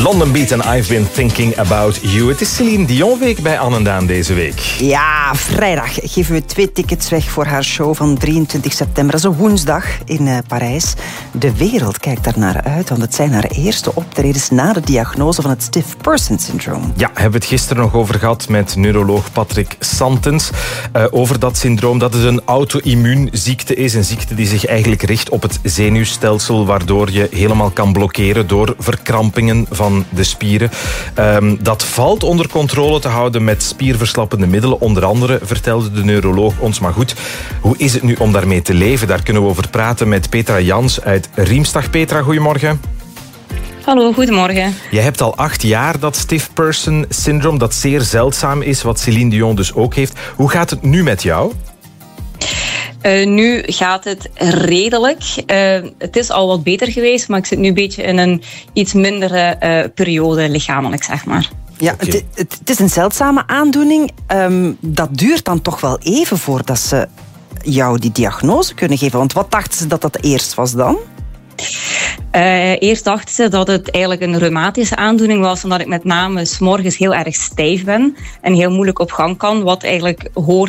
London Beat en I've Been Thinking About You. Het is Céline Dion week bij Anne en Daan deze week. Ja, vrijdag geven we 2 tickets weg voor haar show van 23 september. Dat is een woensdag in Parijs. De wereld kijkt daar naar uit, want het zijn haar eerste optredens na de diagnose van het Stiff Person Syndroom. Ja, hebben we het gisteren nog over gehad met neuroloog Patrick Santens. Over dat syndroom, dat het een auto-immuunziekte is. Een ziekte die zich eigenlijk richt op het zenuwstelsel, waardoor je helemaal kan blokkeren door verkrampingen van de spieren. Dat valt onder controle te houden met spierverslappende middelen. Onder andere, vertelde de neuroloog ons. Maar goed, hoe is het nu om daarmee te leven? Daar kunnen we over praten met Petra Jans uit Riemstag. Petra, goedemorgen. Hallo, goedemorgen. Je hebt al 8 jaar dat Stiff Person Syndroom, dat zeer zeldzaam is, wat Céline Dion dus ook heeft. Hoe gaat het nu met jou? Nu gaat het redelijk. Het is al wat beter geweest, maar ik zit nu een beetje in een iets mindere periode lichamelijk, zeg maar. Ja, okay. Het is een zeldzame aandoening. Dat duurt dan toch wel even voordat ze jou die diagnose kunnen geven. Want wat dachten ze dat dat eerst was dan? Eerst dachten ze dat het eigenlijk een reumatische aandoening was, omdat ik met name 's morgens heel erg stijf ben en heel moeilijk op gang kan, wat eigenlijk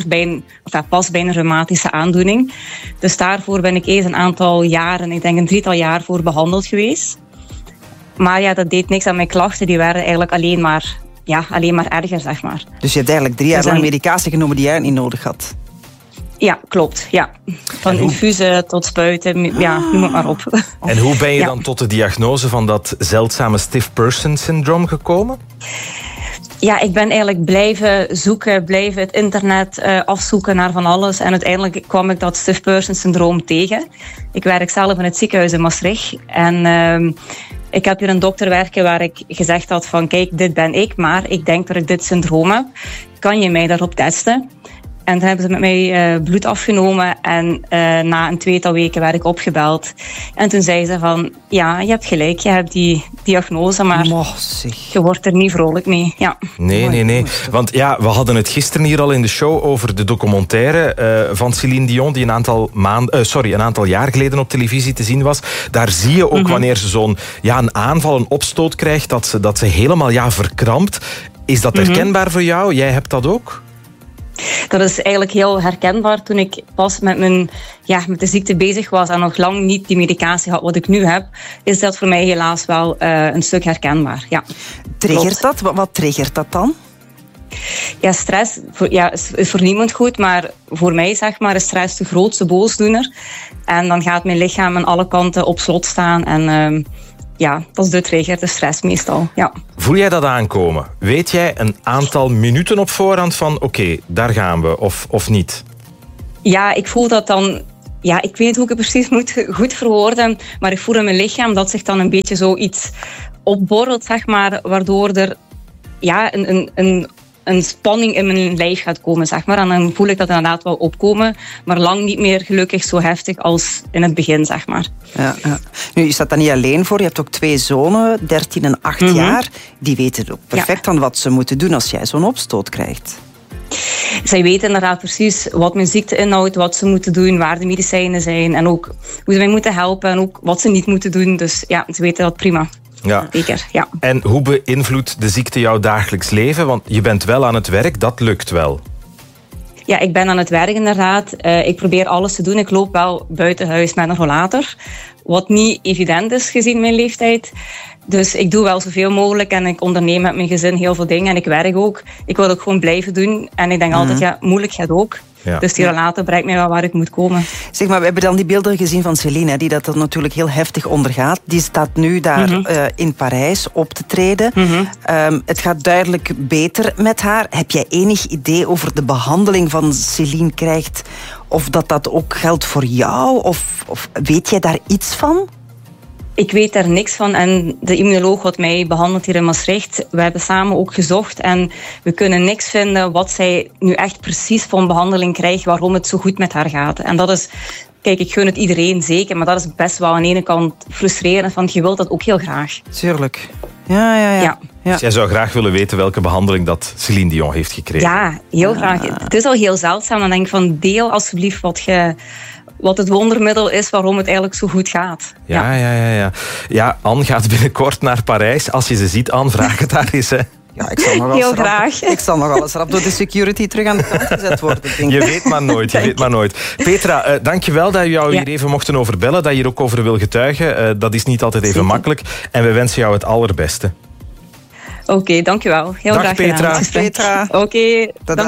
past bij een reumatische aandoening. Dus daarvoor ben ik eerst een aantal jaren, ik denk een 3-tal jaar voor behandeld geweest. Maar ja, dat deed niks aan mijn klachten, die werden eigenlijk alleen maar erger, zeg maar. Dus je hebt eigenlijk 3 jaar lang medicatie genomen die jij niet nodig had? Ja, klopt. Ja. Van infusen tot spuiten, ja, noem het maar op. En hoe ben je dan tot de diagnose van dat zeldzame Stiff Person Syndroom gekomen? Ja, ik ben eigenlijk blijven zoeken, blijven het internet afzoeken naar van alles. En uiteindelijk kwam ik dat Stiff Person Syndroom tegen. Ik werk zelf in het ziekenhuis in Maastricht. En ik heb hier een dokter werken waar ik gezegd had van kijk, dit ben ik, maar ik denk dat ik dit syndroom heb. Kan je mij daarop testen? En toen hebben ze met mij bloed afgenomen en na een 2-tal weken werd ik opgebeld. En toen zei ze van, ja, je hebt gelijk, je hebt die diagnose, maar je wordt er niet vrolijk mee. Ja. Nee. Want ja, we hadden het gisteren hier al in de show over de documentaire van Céline Dion, die een aantal jaar geleden op televisie te zien was. Daar zie je ook wanneer ze een aanval, een opstoot krijgt, dat ze helemaal verkrampt. Is dat herkenbaar voor jou? Jij hebt dat ook? Dat is eigenlijk heel herkenbaar. Toen ik pas met de ziekte bezig was en nog lang niet die medicatie had wat ik nu heb, is dat voor mij helaas wel een stuk herkenbaar. Ja. Triggert dat? Wat triggert dat dan? Ja, stress is voor niemand goed, maar voor mij zeg maar, is stress de grootste boosdoener. En dan gaat mijn lichaam aan alle kanten op slot staan en dat is de trigger, de stress meestal. Ja. Voel jij dat aankomen? Weet jij een aantal minuten op voorhand van oké, daar gaan we, of niet? Ja, ik voel dat dan. Ja, ik weet niet hoe ik het precies moet goed verwoorden, maar ik voel in mijn lichaam dat zich dan een beetje zoiets opborrelt, zeg maar, waardoor er een spanning in mijn lijf gaat komen, zeg maar. En dan voel ik dat inderdaad wel opkomen, maar lang niet meer gelukkig zo heftig als in het begin, zeg maar. Ja. Nu, je staat daar niet alleen voor. Je hebt ook 2 zonen, 13 en 8 jaar. Die weten ook perfect aan wat ze moeten doen als jij zo'n opstoot krijgt. Zij weten inderdaad precies wat mijn ziekte inhoudt, wat ze moeten doen, waar de medicijnen zijn en ook hoe ze mij moeten helpen en ook wat ze niet moeten doen. Dus ja, ze weten dat prima. Ja. Zeker, ja. En hoe beïnvloedt de ziekte jouw dagelijks leven? Want je bent wel aan het werk, dat lukt wel. Ja, ik ben aan het werk inderdaad. Ik probeer alles te doen. Ik loop wel buiten huis met een rollator. Wat niet evident is gezien mijn leeftijd. Dus ik doe wel zoveel mogelijk en ik onderneem met mijn gezin heel veel dingen. En ik werk ook. Ik wil ook gewoon blijven doen. En ik denk altijd, moeilijk gaat ook. Ja. Dus die rollator brengt mij wel waar ik moet komen. Zeg maar, we hebben dan die beelden gezien van Céline, die dat natuurlijk heel heftig ondergaat. Die staat nu daar in Parijs op te treden. Het gaat duidelijk beter met haar. Heb jij enig idee over de behandeling van Céline krijgt? Of dat ook geldt voor jou? Of weet jij daar iets van? Ik weet daar niks van en de immunoloog wat mij behandelt hier in Maastricht, we hebben samen ook gezocht en we kunnen niks vinden wat zij nu echt precies van behandeling krijgt, waarom het zo goed met haar gaat. En dat is, kijk, ik gun het iedereen zeker, maar dat is best wel aan de ene kant frustrerend, want je wilt dat ook heel graag. Tuurlijk. Ja. Dus jij zou graag willen weten welke behandeling dat Céline Dion heeft gekregen? Ja, heel graag. Het is al heel zeldzaam. Dan denk ik van, deel alsjeblieft wat het wondermiddel is waarom het eigenlijk zo goed gaat. Ja, Anne gaat binnenkort naar Parijs. Als je ze ziet, Anne, vraag het daar eens. Hè. Ja, ik zal nog alles rap door de security terug aan de kant gezet worden. Denk ik. Je weet maar nooit. Petra, dankjewel dat we jou hier even mochten overbellen. Dat je hier ook over wil getuigen. Dat is niet altijd even makkelijk. En we wensen jou het allerbeste. Oké, dankjewel. Heel Dag, graag Petra. gedaan. Petra. Oké.